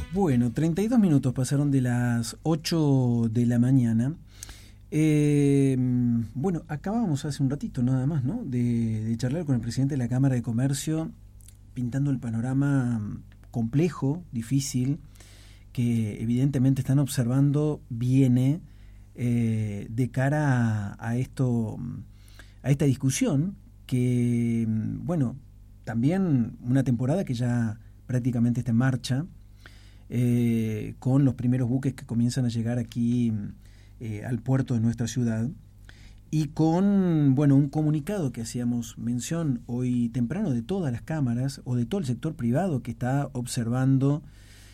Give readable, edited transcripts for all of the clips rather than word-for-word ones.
Bueno, 32 minutos pasaron de las 8 de la mañana. Bueno, acabábamos hace un ratito nada más, ¿no? De charlar con el presidente de la Cámara de Comercio, pintando el panorama complejo, difícil, que evidentemente están observando viene de cara a esto, a esta discusión que, bueno, también una temporada que ya prácticamente está en marcha, con los primeros buques que comienzan a llegar aquí al puerto de nuestra ciudad, y con, bueno, un comunicado que hacíamos mención hoy temprano de todas las cámaras o de todo el sector privado que está observando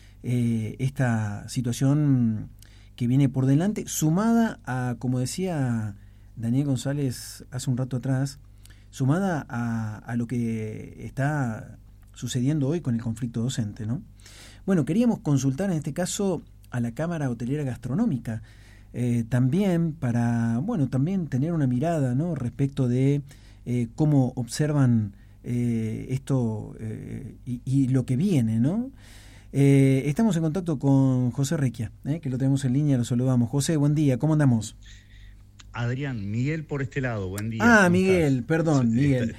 esta situación que viene por delante, sumada a, como decía Daniel González hace un rato atrás, sumada a lo que está sucediendo hoy con el conflicto docente, ¿no? Bueno, queríamos consultar en este caso a la Cámara Hotelera Gastronómica, también para, bueno, también tener una mirada, ¿no?, respecto de cómo observan esto y lo que viene, ¿no? Estamos en contacto con José Requia, que lo tenemos en línea, lo saludamos. José, buen día, ¿cómo andamos? Adrián, Miguel por este lado, buen día. Ah, Miguel, perdón, Miguel.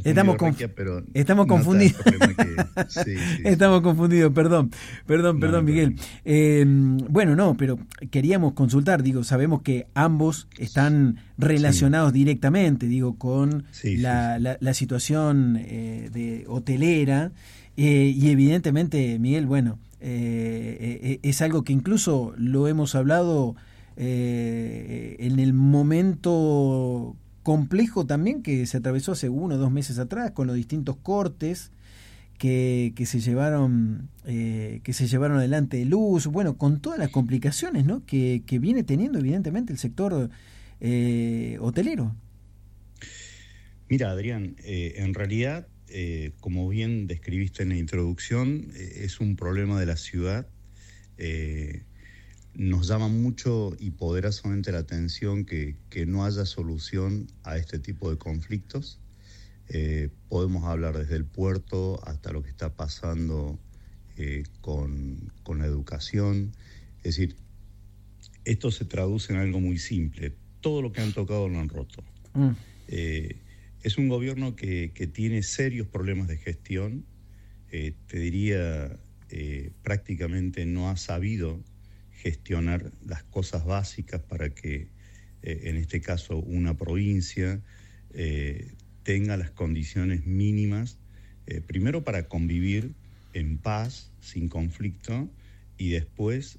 Estamos confundidos. Estamos confundidos, perdón, Miguel. Bueno, no, pero queríamos consultar, digo, sabemos que ambos están relacionados directamente, digo, con la situación de hotelera, y evidentemente, Miguel, bueno, es algo que incluso lo hemos hablado en el momento complejo también que se atravesó hace 1 o 2 meses atrás, con los distintos cortes que se llevaron adelante de luz, bueno, con todas las complicaciones, ¿no?, que viene teniendo evidentemente el sector hotelero. Mira, Adrián, en realidad, como bien describiste en la introducción, es un problema de la ciudad. Nos llama mucho y poderosamente la atención que no haya solución a este tipo de conflictos. Podemos hablar desde el puerto hasta lo que está pasando con la educación. Es decir, esto se traduce en algo muy simple. Todo lo que han tocado lo han roto. Es un gobierno que tiene serios problemas de gestión. Te diría, prácticamente no ha sabido gestionar las cosas básicas para que, en este caso, una provincia tenga las condiciones mínimas, primero para convivir en paz, sin conflicto, y después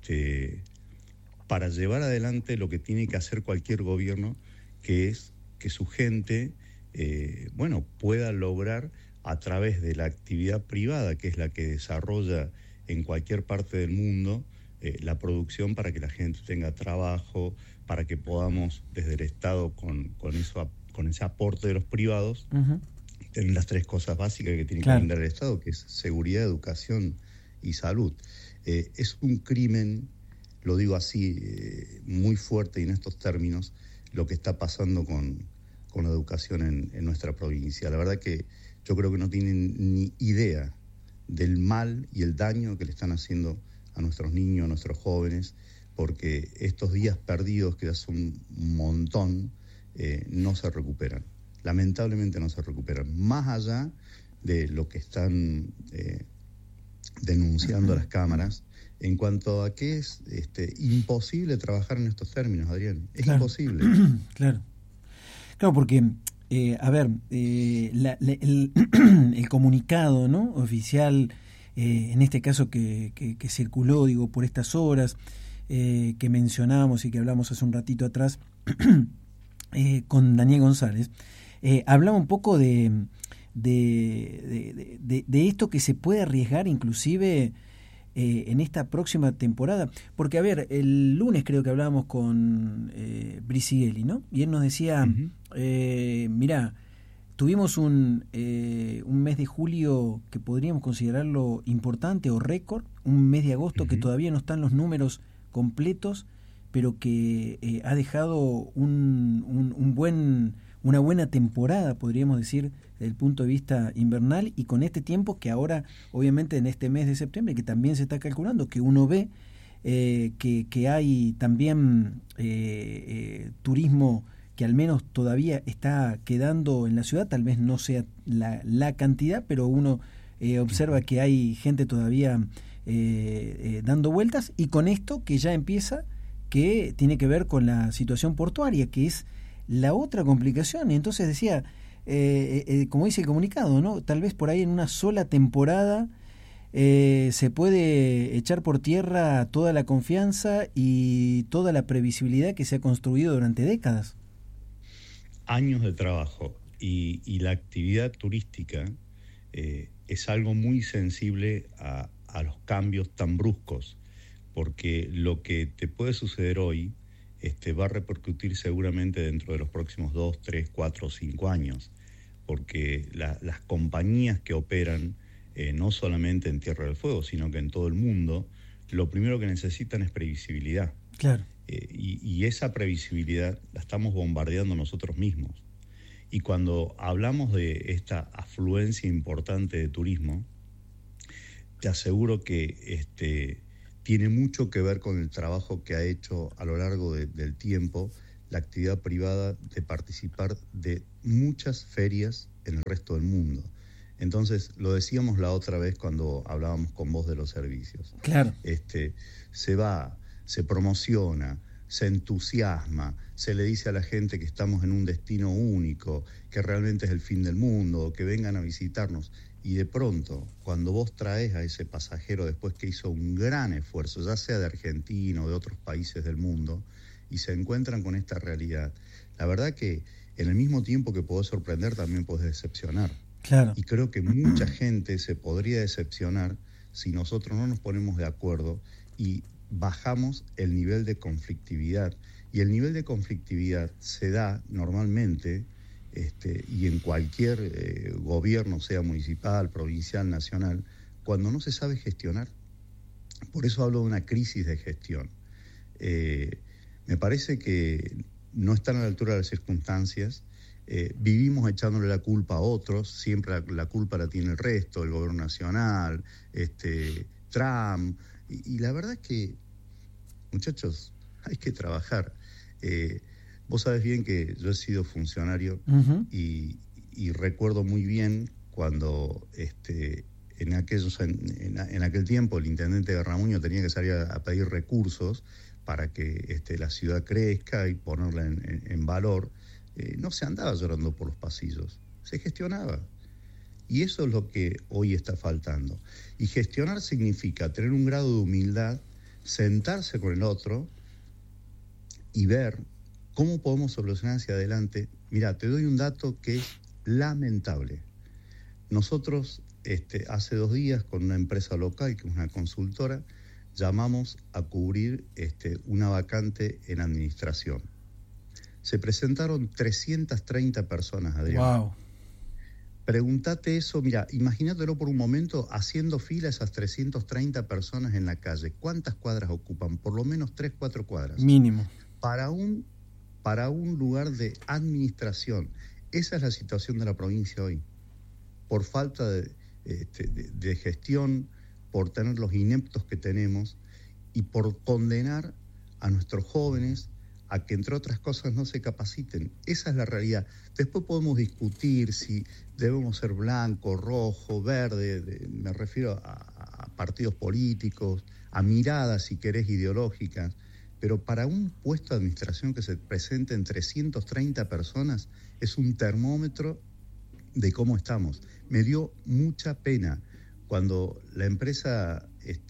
para llevar adelante lo que tiene que hacer cualquier gobierno, que es que su gente pueda lograr, a través de la actividad privada, que es la que desarrolla en cualquier parte del mundo, la producción, para que la gente tenga trabajo, para que podamos desde el Estado con ese aporte de los privados, tener las 3 cosas básicas que tiene que brindar el Estado, que es seguridad, educación y salud. Es un crimen, lo digo así, muy fuerte y en estos términos, lo que está pasando con la educación en nuestra provincia. La verdad que yo creo que no tienen ni idea del mal y el daño que le están haciendo a nuestros niños, a nuestros jóvenes, porque estos días perdidos, que ya son un montón, no se recuperan. Lamentablemente no se recuperan. Más allá de lo que están denunciando las cámaras, en cuanto a que es imposible trabajar en estos términos, Adrián. Es imposible. Claro, porque, el comunicado, ¿no?, oficial, en este caso que circuló, digo, por estas horas que mencionábamos y que hablamos hace un ratito atrás con Daniel González, hablaba un poco de esto que se puede arriesgar inclusive en esta próxima temporada, porque a ver, el lunes creo que hablábamos con Brisighella, ¿no?, y él nos decía, mirá, tuvimos un mes de julio que podríamos considerarlo importante o récord, un mes de agosto que todavía no están los números completos, pero que ha dejado un una buena temporada, podríamos decir, desde el punto de vista invernal, y con este tiempo que ahora, obviamente en este mes de septiembre, que también se está calculando, que uno ve que hay también turismo que al menos todavía está quedando en la ciudad, tal vez no sea la cantidad, pero uno observa que hay gente todavía dando vueltas, y con esto que ya empieza, que tiene que ver con la situación portuaria, que es la otra complicación. Y entonces decía, como dice el comunicado, ¿no? Tal vez por ahí en una sola temporada se puede echar por tierra toda la confianza y toda la previsibilidad que se ha construido durante décadas. Años de trabajo y la actividad turística es algo muy sensible a los cambios tan bruscos, porque lo que te puede suceder hoy va a repercutir seguramente dentro de los próximos 2, 3, 4, 5 años, porque las compañías que operan no solamente en Tierra del Fuego, sino que en todo el mundo, lo primero que necesitan es previsibilidad. Claro. Y esa previsibilidad la estamos bombardeando nosotros mismos. Y cuando hablamos de esta afluencia importante de turismo, te aseguro que tiene mucho que ver con el trabajo que ha hecho a lo largo del tiempo la actividad privada de participar de muchas ferias en el resto del mundo. Entonces, lo decíamos la otra vez cuando hablábamos con vos de los servicios. Claro. Se va, se promociona, se entusiasma, se le dice a la gente que estamos en un destino único, que realmente es el fin del mundo, que vengan a visitarnos. Y de pronto, cuando vos traes a ese pasajero después que hizo un gran esfuerzo, ya sea de Argentina o de otros países del mundo, y se encuentran con esta realidad, la verdad que en el mismo tiempo que podés sorprender, también podés decepcionar. Claro. Y creo que mucha gente se podría decepcionar si nosotros no nos ponemos de acuerdo y bajamos el nivel de conflictividad. Y el nivel de conflictividad se da normalmente, y en cualquier gobierno, sea municipal, provincial, nacional, cuando no se sabe gestionar. Por eso hablo de una crisis de gestión. Me parece que no están a la altura de las circunstancias. Vivimos echándole la culpa a otros, siempre la culpa la tiene el resto, el gobierno nacional, Trump, y la verdad es que, muchachos, hay que trabajar. Vos sabés bien que yo he sido funcionario. Uh-huh. y recuerdo muy bien cuando en aquel tiempo el intendente Garramuño tenía que salir a pedir recursos para que la ciudad crezca y ponerla en valor. No se andaba llorando por los pasillos, se gestionaba. Y eso es lo que hoy está faltando. Y gestionar significa tener un grado de humildad, sentarse con el otro y ver cómo podemos solucionar hacia adelante. Mirá, te doy un dato que es lamentable. Nosotros hace 2 días con una empresa local, que es una consultora, llamamos a cubrir una vacante en administración. Se presentaron 330 personas, Adrián. Wow. Pregúntate eso, mira, imagínatelo por un momento, haciendo fila esas 330 personas en la calle. ¿Cuántas cuadras ocupan? Por lo menos 3, 4 cuadras. Mínimo. Para un lugar de administración. Esa es la situación de la provincia hoy. Por falta de gestión, por tener los ineptos que tenemos y por condenar a nuestros jóvenes a que, entre otras cosas, no se capaciten. Esa es la realidad. Después podemos discutir si debemos ser blanco, rojo, verde, me refiero a partidos políticos, a miradas, si querés, ideológicas, pero para un puesto de administración que se presente en 330 personas es un termómetro de cómo estamos. Me dio mucha pena cuando la empresa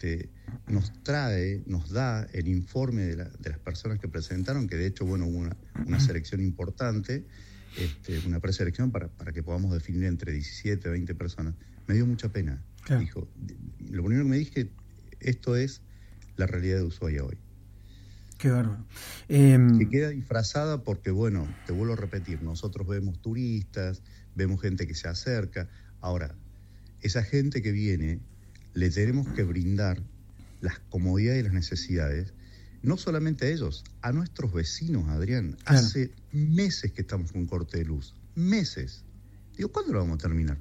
nos da el informe de las personas que presentaron, que de hecho, bueno, hubo una selección importante, una preselección para que podamos definir entre 17 y 20 personas. Me dio mucha pena. Claro. Dijo, lo primero que me dije, esto es la realidad de Ushuaia hoy. Qué bárbaro. Que queda disfrazada porque, bueno, te vuelvo a repetir, nosotros vemos turistas, vemos gente que se acerca. Ahora, esa gente que viene, le tenemos que brindar las comodidades y las necesidades no solamente a ellos, a nuestros vecinos, Adrián. Claro. Hace meses que estamos con corte de luz, meses. Digo, ¿cuándo lo vamos a terminar?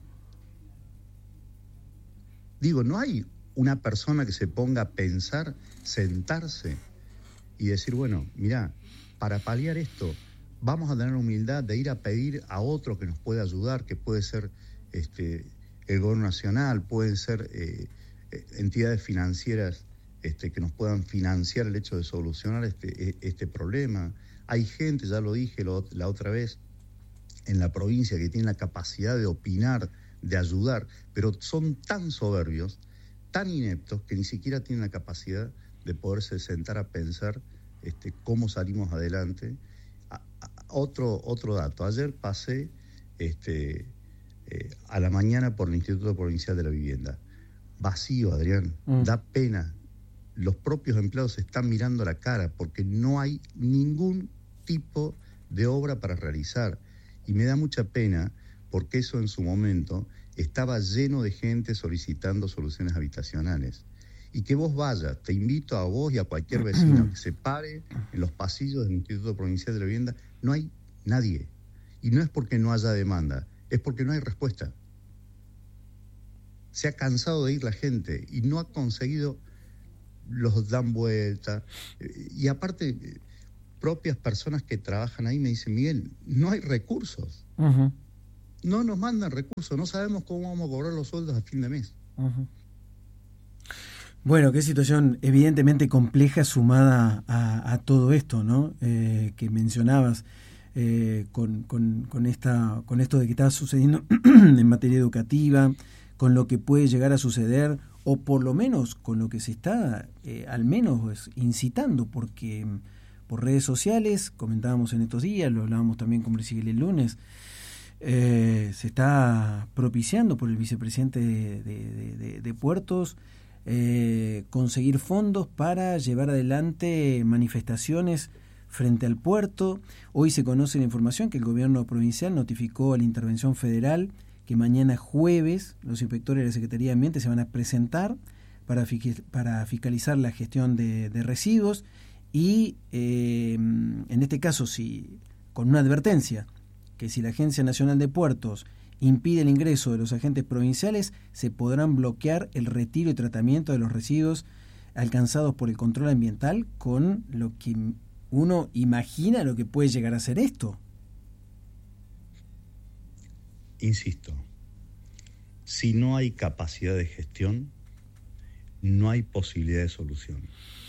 Digo, no hay una persona que se ponga a pensar, sentarse y decir, bueno, mirá, para paliar esto, vamos a tener la humildad de ir a pedir a otro que nos pueda ayudar, que puede ser el gobierno nacional, pueden ser entidades financieras que nos puedan financiar el hecho de solucionar este problema. Hay gente, ya lo dije la otra vez, en la provincia que tiene la capacidad de opinar, de ayudar, pero son tan soberbios, tan ineptos, que ni siquiera tienen la capacidad de poderse sentar a pensar cómo salimos adelante. Otro dato, ayer pasé a la mañana por el Instituto Provincial de la Vivienda. Vacío, Adrián, da pena. Los propios empleados se están mirando a la cara porque no hay ningún tipo de obra para realizar. Y me da mucha pena porque eso en su momento estaba lleno de gente solicitando soluciones habitacionales. Y que vos vayas, te invito a vos y a cualquier vecino que se pare en los pasillos del Instituto Provincial de la Vivienda, no hay nadie. Y no es porque no haya demanda, es porque no hay respuesta. Se ha cansado de ir la gente y no ha conseguido, los dan vuelta. Y aparte, propias personas que trabajan ahí me dicen, Miguel, no hay recursos. Uh-huh. No nos mandan recursos, no sabemos cómo vamos a cobrar los sueldos a fin de mes. Uh-huh. Bueno, qué situación evidentemente compleja sumada a todo esto, ¿no? Que mencionabas con esto de que está sucediendo en materia educativa, con lo que puede llegar a suceder, o por lo menos con lo que se está al menos incitando, porque por redes sociales, comentábamos en estos días, lo hablábamos también con Brisiguel el lunes, se está propiciando por el vicepresidente de Puertos conseguir fondos para llevar adelante manifestaciones frente al puerto. Hoy se conoce la información que el gobierno provincial notificó a la intervención federal que mañana jueves los inspectores de la Secretaría de Ambiente se van a presentar para fiscalizar la gestión de residuos y en este caso con una advertencia que si la Agencia Nacional de Puertos impide el ingreso de los agentes provinciales, se podrán bloquear el retiro y tratamiento de los residuos alcanzados por el control ambiental, con lo que uno imagina lo que puede llegar a ser esto. Insisto, si no hay capacidad de gestión, no hay posibilidad de solución.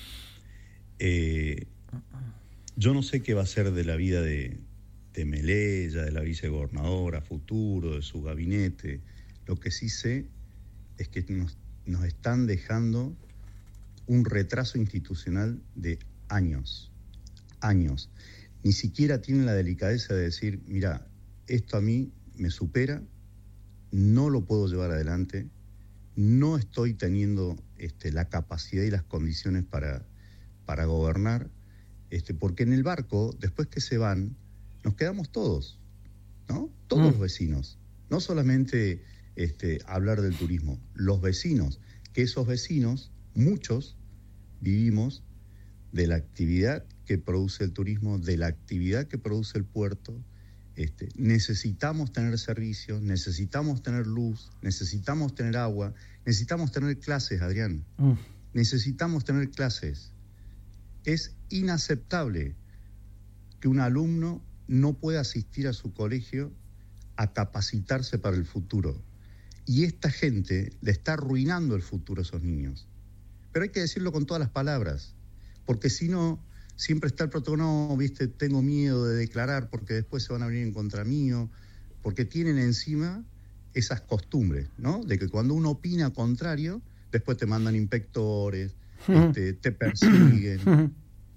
Yo no sé qué va a ser de la vida de Melella, de la vicegobernadora, futuro, de su gabinete. Lo que sí sé es que nos están dejando un retraso institucional de años. Ni siquiera tienen la delicadeza de decir, mira, esto a mí me supera, no lo puedo llevar adelante, no estoy teniendo la capacidad y las condiciones para gobernar, porque en el barco, después que se van, nos quedamos todos, ¿no? Todos los vecinos. No solamente hablar del turismo, los vecinos, que esos vecinos, muchos, vivimos de la actividad que produce el turismo, de la actividad que produce el puerto. Necesitamos tener servicios, necesitamos tener luz, necesitamos tener agua, necesitamos tener clases, Adrián. Necesitamos tener clases. Es inaceptable que un alumno no puede asistir a su colegio a capacitarse para el futuro. Y esta gente le está arruinando el futuro a esos niños. Pero hay que decirlo con todas las palabras, porque si no, siempre está el protocolo, no, viste, tengo miedo de declarar porque después se van a venir en contra mío, porque tienen encima esas costumbres, ¿no? De que cuando uno opina contrario, después te mandan inspectores, te persiguen.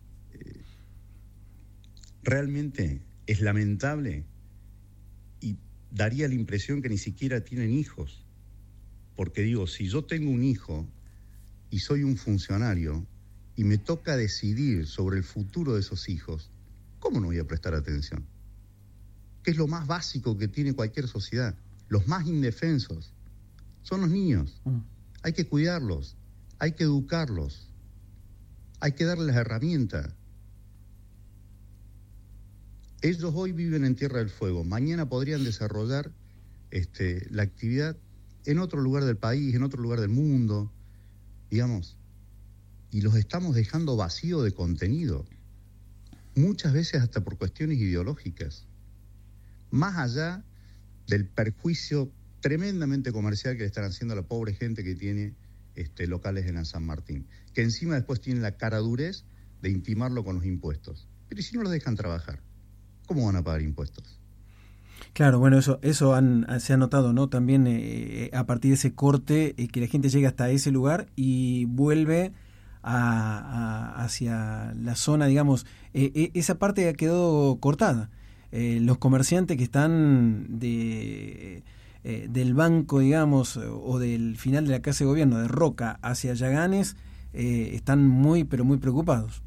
Realmente es lamentable y daría la impresión que ni siquiera tienen hijos. Porque digo, si yo tengo un hijo y soy un funcionario y me toca decidir sobre el futuro de esos hijos, ¿cómo no voy a prestar atención? Que es lo más básico que tiene cualquier sociedad. Los más indefensos son los niños. Hay que cuidarlos, hay que educarlos, Hay que darles las herramientas. Ellos hoy viven en Tierra del Fuego, mañana podrían desarrollar la actividad en otro lugar del país, en otro lugar del mundo, digamos, y los estamos dejando vacío de contenido, muchas veces hasta por cuestiones ideológicas, más allá del perjuicio tremendamente comercial que le están haciendo a la pobre gente que tiene locales en San Martín, que encima después tienen la caradurez de intimarlo con los impuestos. Pero ¿y si no los dejan trabajar? ¿Cómo van a pagar impuestos? Claro, bueno, eso se ha notado, ¿no? También a partir de ese corte, que la gente llega hasta ese lugar y vuelve hacia la zona, digamos, esa parte ha quedado cortada. Los comerciantes que están del banco, digamos, o del final de la casa de gobierno de Roca hacia Yaganes, están muy, pero muy preocupados.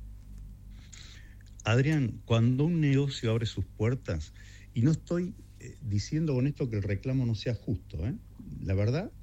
Adrián, cuando un negocio abre sus puertas, y no estoy diciendo con esto que el reclamo no sea justo, la verdad,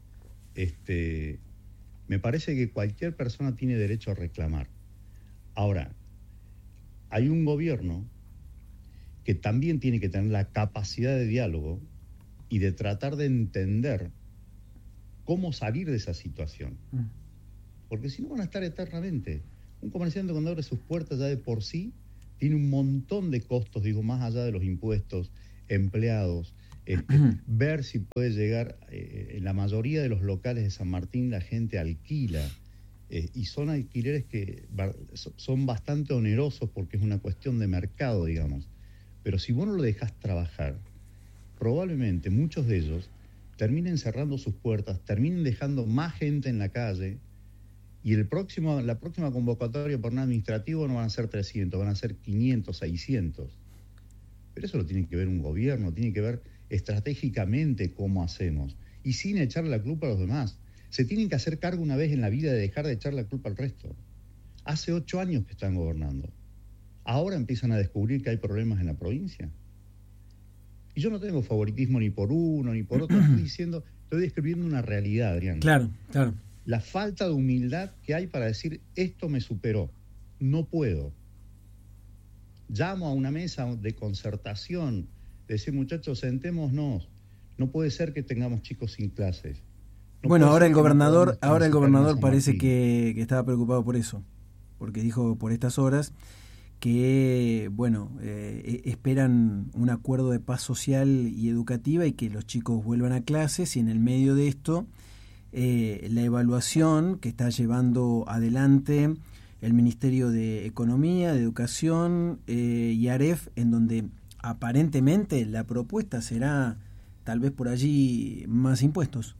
me parece que cualquier persona tiene derecho a reclamar. Ahora, hay un gobierno que también tiene que tener la capacidad de diálogo y de tratar de entender cómo salir de esa situación. Porque si no van a estar eternamente. Un comerciante cuando abre sus puertas ya de por sí tiene un montón de costos, digo, más allá de los impuestos, empleados, ver si puede llegar, en la mayoría de los locales de San Martín la gente alquila, y son alquileres que son bastante onerosos porque es una cuestión de mercado, digamos. Pero si vos no lo dejás trabajar, probablemente muchos de ellos terminen cerrando sus puertas, terminen dejando más gente en la calle, y la próxima convocatoria por un administrativo no van a ser 300, van a ser 500, 600. Pero eso lo tiene que ver un gobierno, tiene que ver estratégicamente cómo hacemos, y sin echarle la culpa a los demás. Se tienen que hacer cargo una vez en la vida de dejar de echar la culpa al resto. Hace 8 años que están gobernando. Ahora empiezan a descubrir que hay problemas en la provincia. Y yo no tengo favoritismo ni por uno ni por otro, estoy describiendo una realidad, Adrián. Claro, claro. La falta de humildad que hay para decir, esto me superó, no puedo. Llamo a una mesa de concertación, de decir, muchachos, sentémonos, no puede ser que tengamos chicos sin clases. No bueno, ahora el no gobernador parece que estaba preocupado por eso, porque dijo por estas horas que, bueno, esperan un acuerdo de paz social y educativa y que los chicos vuelvan a clases, y en el medio de esto la evaluación que está llevando adelante el Ministerio de Economía, de Educación y AREF, en donde aparentemente la propuesta será tal vez por allí más impuestos.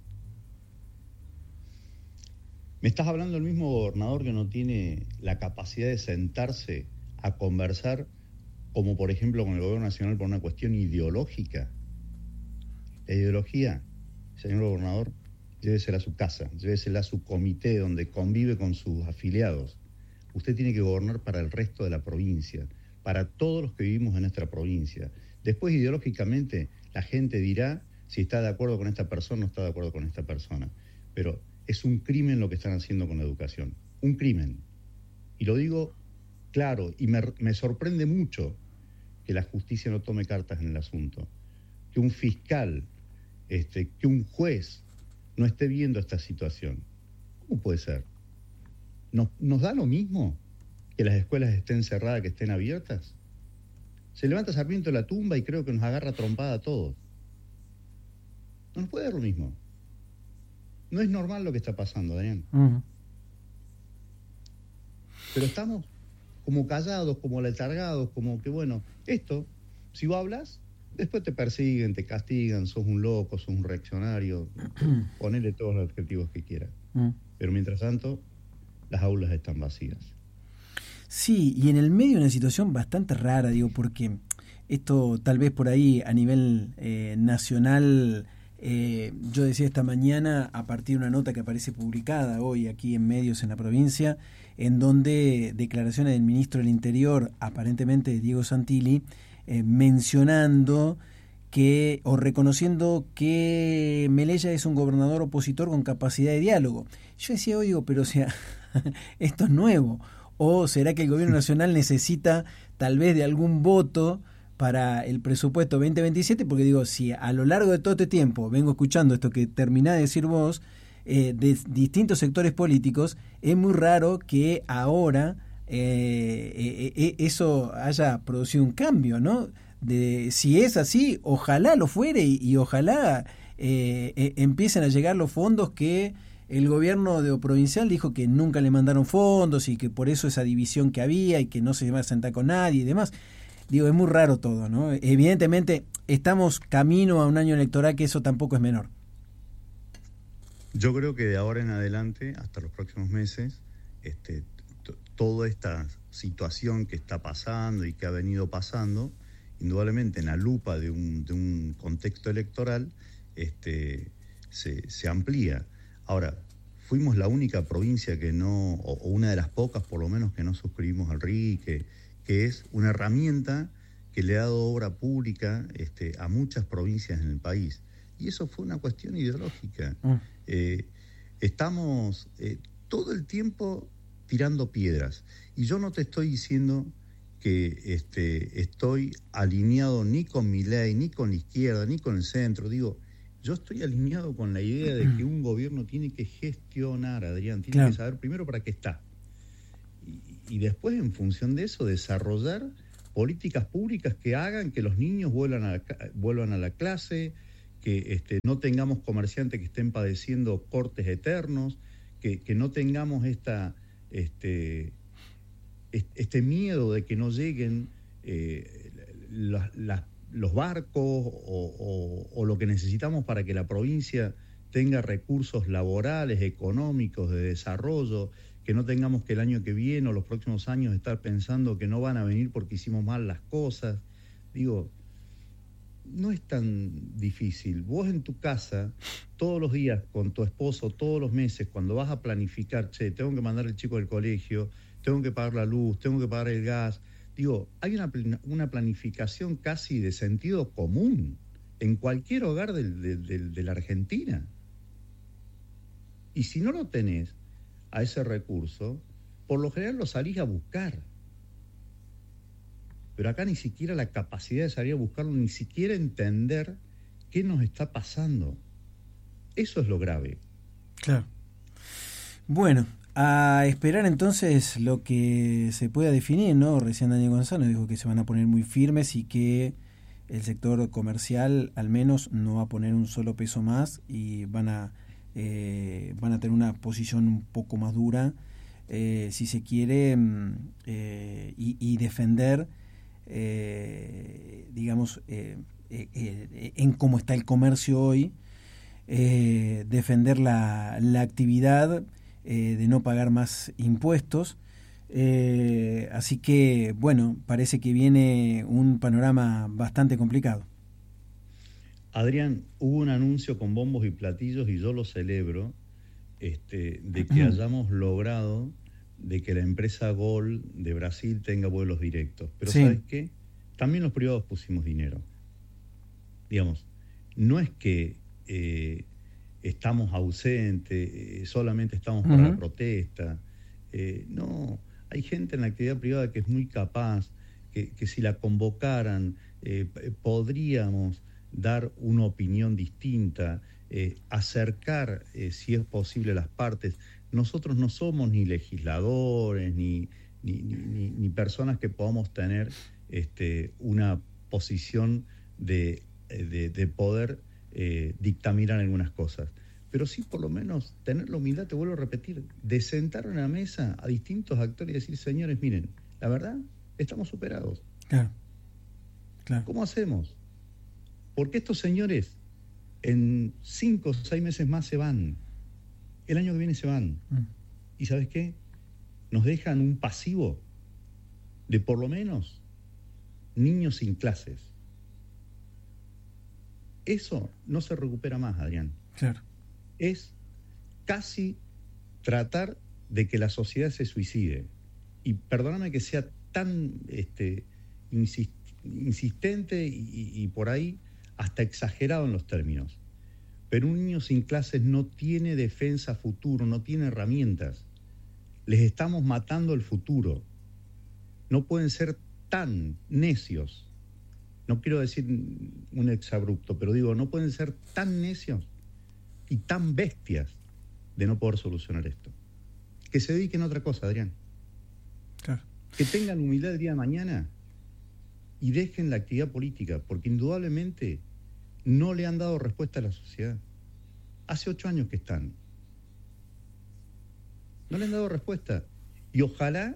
Me estás hablando del mismo gobernador que no tiene la capacidad de sentarse a conversar, como por ejemplo con el gobierno nacional, por una cuestión ideológica. La ideología, señor gobernador, llévesela a su casa, llévesela a su comité donde convive con sus afiliados. Usted tiene que gobernar para el resto de la provincia, para todos los que vivimos en nuestra provincia. Después, ideológicamente, la gente dirá si está de acuerdo con esta persona o no está de acuerdo con esta persona. Pero es un crimen lo que están haciendo con la educación. Un crimen. Y lo digo claro, y me sorprende mucho que la justicia no tome cartas en el asunto. Que un fiscal, que un juez no esté viendo esta situación. ¿Cómo puede ser? ¿Nos da lo mismo que las escuelas estén cerradas, que estén abiertas? Se levanta Sarmiento de la tumba y creo que nos agarra trompada a todos. No nos puede dar lo mismo. No es normal lo que está pasando, Daniel. Uh-huh. Pero estamos como callados, como letargados, como que, bueno, esto, si vos hablas, después te persiguen, te castigan, sos un loco, sos un reaccionario, ponele todos los adjetivos que quieras. Pero mientras tanto, las aulas están vacías. Sí, y en el medio de una situación bastante rara, digo, porque esto tal vez por ahí a nivel nacional, yo decía esta mañana, a partir de una nota que aparece publicada hoy aquí en medios en la provincia, en donde declaraciones del ministro del Interior, aparentemente Diego Santilli, mencionando o reconociendo que Melella es un gobernador opositor con capacidad de diálogo. Yo decía, oigo, pero o sea, esto es nuevo. ¿O será que el gobierno nacional necesita tal vez de algún voto para el presupuesto 2027? Porque digo, si a lo largo de todo este tiempo vengo escuchando esto que terminás de decir vos, de distintos sectores políticos, es muy raro que ahora eso haya producido un cambio, ¿no? Si es así, ojalá lo fuere y ojalá empiecen a llegar los fondos que el gobierno provincial dijo que nunca le mandaron fondos y que por eso esa división que había y que no se iba a sentar con nadie y demás. Digo, es muy raro todo, ¿no? Evidentemente estamos camino a un año electoral, que eso tampoco es menor. Yo creo que de ahora en adelante, hasta los próximos meses, toda esta situación que está pasando y que ha venido pasando, indudablemente en la lupa de un contexto electoral, se amplía. Ahora, fuimos la única provincia que no, o una de las pocas por lo menos, que no suscribimos al RI, que es una herramienta que le ha dado obra pública a muchas provincias en el país. Y eso fue una cuestión ideológica. Estamos todo el tiempo tirando piedras. Y yo no te estoy diciendo que estoy alineado ni con Milei, ni con la izquierda, ni con el centro. Digo, yo estoy alineado con la idea de que un gobierno tiene que gestionar, Adrián, tiene que saber primero para qué está. Y después, en función de eso, desarrollar políticas públicas que hagan que los niños vuelvan a la clase, que no tengamos comerciantes que estén padeciendo cortes eternos, que no tengamos este miedo de que no lleguen los barcos o lo que necesitamos para que la provincia tenga recursos laborales, económicos, de desarrollo, que no tengamos que el año que viene o los próximos años estar pensando que no van a venir porque hicimos mal las cosas. Digo, no es tan difícil. Vos en tu casa, todos los días, con tu esposo, todos los meses, cuando vas a planificar, tengo que mandar al chico al colegio, tengo que pagar la luz, tengo que pagar el gas. Digo, hay una planificación casi de sentido común en cualquier hogar de la Argentina. Y si no lo tenés a ese recurso, por lo general lo salís a buscar. Pero acá ni siquiera la capacidad de salir a buscarlo, ni siquiera entender qué nos está pasando. Eso es lo grave. Claro. Bueno, a esperar entonces lo que se pueda definir, ¿no? Recién Daniel Gonzalo dijo que se van a poner muy firmes y que el sector comercial al menos no va a poner un solo peso más y van a tener una posición un poco más dura, si se quiere, y defender, digamos, en cómo está el comercio hoy, defender la actividad, de no pagar más impuestos. Así que, bueno, parece que viene un panorama bastante complicado. Adrián, hubo un anuncio con bombos y platillos, y yo lo celebro, de que hayamos logrado de que la empresa Gol de Brasil tenga vuelos directos. Pero sí, ¿sabes qué? También los privados pusimos dinero. Digamos, no es que estamos ausentes, solamente estamos para la protesta. No, hay gente en la actividad privada que es muy capaz, que si la convocaran podríamos dar una opinión distinta, acercar, si es posible, las partes. Nosotros no somos ni legisladores, ni personas que podamos tener una posición de poder dictaminar algunas cosas. Pero sí, por lo menos, tener la humildad, te vuelvo a repetir, de sentar en la mesa a distintos actores y decir, señores, miren, la verdad, estamos superados. Claro. ¿Cómo hacemos? Porque estos señores en 5 o 6 meses más se van. El año que viene se van. ¿Y sabes qué? Nos dejan un pasivo de por lo menos niños sin clases. Eso no se recupera más, Adrián. Claro. Es casi tratar de que la sociedad se suicide. Y perdóname que sea tan insistente y por ahí hasta exagerado en los términos. Pero un niño sin clases no tiene defensa a futuro, no tiene herramientas. Les estamos matando el futuro. No pueden ser tan necios. No quiero decir un exabrupto, pero digo, no pueden ser tan necios y tan bestias de no poder solucionar esto. Que se dediquen a otra cosa, Adrián. Claro. Que tengan humildad el día de mañana y dejen la actividad política, porque indudablemente no le han dado respuesta a la sociedad. Hace 8 años que están. No le han dado respuesta. Y ojalá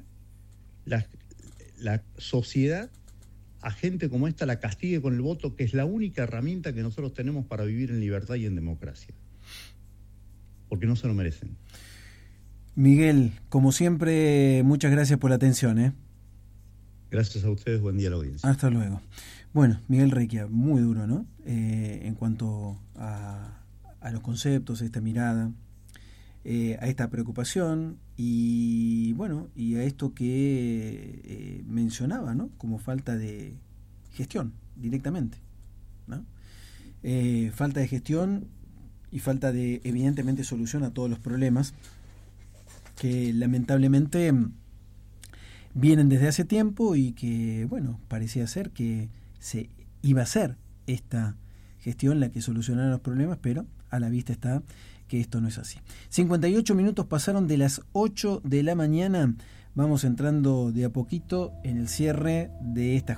la sociedad a gente como esta la castigue con el voto, que es la única herramienta que nosotros tenemos para vivir en libertad y en democracia. Porque no se lo merecen. Miguel, como siempre, muchas gracias por la atención, ¿eh? Gracias a ustedes, buen día a la audiencia. Hasta luego. Bueno, Miguel Recchia, muy duro, ¿no? En cuanto a los conceptos, a esta mirada, a esta preocupación y, bueno, y a esto que mencionaba, ¿no? Como falta de gestión, directamente, ¿no? Falta de gestión y falta de, evidentemente, solución a todos los problemas que lamentablemente vienen desde hace tiempo y que, bueno, parecía ser que se iba a hacer esta gestión la que solucionara los problemas, pero a la vista está que esto no es así. 58 minutos pasaron de las 8 de la mañana. Vamos entrando de a poquito en el cierre de esta jornada.